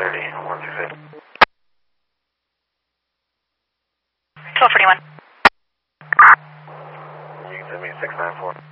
30, 168. 1241. You can send me 694.